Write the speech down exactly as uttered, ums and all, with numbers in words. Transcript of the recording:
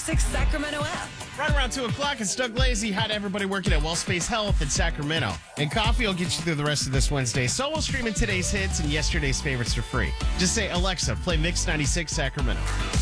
ninety-six Sacramento app. Right around two o'clock, it's Doug Lazy. Hi to everybody working at WellSpace Health in Sacramento. And coffee will get you through the rest of this Wednesday. So we'll stream in today's hits and yesterday's favorites for free. Just say, Alexa, play Mix ninety-six Sacramento.